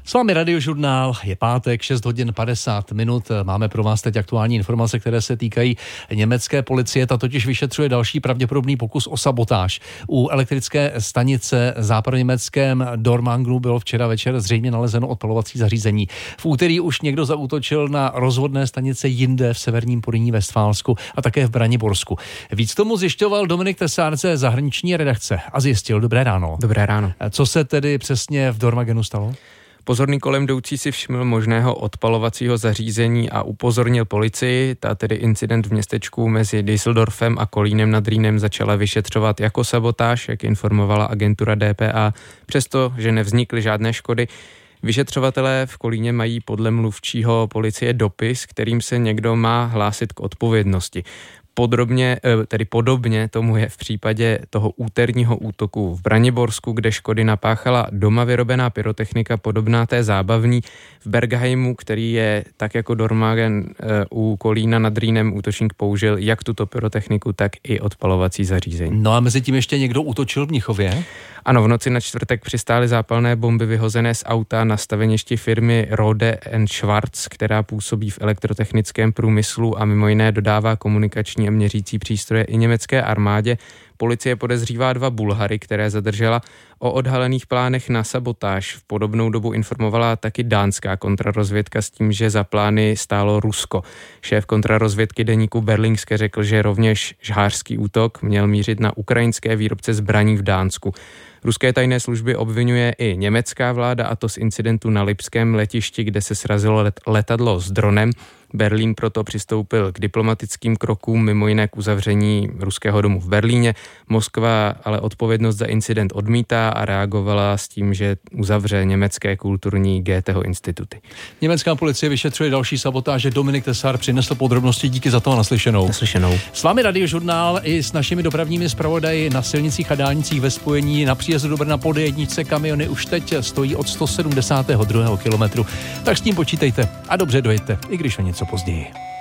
S vámi Radiožurnál, je pátek, 6 hodin 50 minut. Máme pro vás teď aktuální informace, které se týkají německé policie. Ta totiž vyšetřuje další pravděpodobný pokus o sabotáž. U elektrické stanice západoněmeckém Dormangenu bylo včera večer zřejmě nalezeno odpalovací zařízení. V úterý už někdo zaútočil na rozvodné stanice jinde v severním Porýní Vestfálsku a také v Braniborsku. Víc tomu zjišťoval Dominik Tesár ze zahraniční redakce a zjistil. Dobré ráno. Dobré ráno. Co se tedy přesně v Dormangenu stalo? Pozorný kolem jdoucí si všiml možného odpalovacího zařízení a upozornil policii. Ta tedy incident v městečku mezi Düsseldorfem a Kolínem nad Rýnem začala vyšetřovat jako sabotáž, jak informovala agentura DPA, přestože nevznikly žádné škody. Vyšetřovatelé v Kolíně mají podle mluvčího policie dopis, kterým se někdo má hlásit k odpovědnosti. Podobně tomu je v případě toho úterního útoku v Braniborsku, kde škody napáchala doma vyrobená pyrotechnika podobná té zábavní. V Bergheimu, který je tak jako Dormagen u Kolína nad Rýnem, útočník použil jak tuto pyrotechniku, tak i odpalovací zařízení. No a mezi tím ještě někdo útočil v Mnichově? Ano, v noci na čtvrtek přistály zápalné bomby vyhozené z auta na staveništi firmy Rode & Schwarz, která působí v elektrotechnickém průmyslu a mimo jiné dodává komunikační a měřící přístroje i německé armádě. Policie podezřívá 2 Bulhary, které zadržela. O odhalených plánech na sabotáž v podobnou dobu informovala taky dánská kontrarozvědka s tím, že za plány stálo Rusko. Šéf kontrarozvědky deníku Berlingske řekl, že rovněž žhářský útok měl mířit na ukrajinské výrobce zbraní v Dánsku. Ruské tajné služby obvinuje i německá vláda, a to z incidentu na lipském letišti, kde se srazilo letadlo s dronem. Berlín proto přistoupil k diplomatickým krokům, mimo jiné k uzavření ruského domu v Berlíně. Moskva ale odpovědnost za incident odmítá a reagovala s tím, že uzavře německé kulturní Goetheho instituty. Německá policie vyšetřuje další sabotáže. Dominik Tesár přinesl podrobnosti, díky za to a naslyšenou. S vámi Radiožurnál i s našimi dopravními zpravodaji na silnicích a dálnicích ve spojení. Na příjezdu do Brna po D1 kamiony už teď stojí od 172. kilometru. Tak s tím počítejte a dobře dojeďte, i když o něco později.